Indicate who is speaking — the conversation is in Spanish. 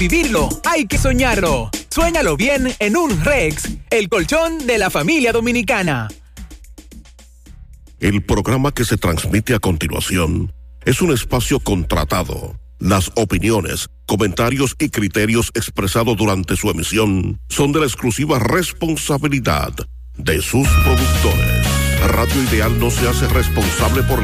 Speaker 1: Vivirlo, hay que soñarlo. Suéñalo bien en un Rex, el colchón de la familia dominicana.
Speaker 2: El programa que se transmite a continuación es un espacio contratado. Las opiniones, comentarios y criterios expresados durante su emisión son de la exclusiva responsabilidad de sus productores. Radio Ideal no se hace responsable por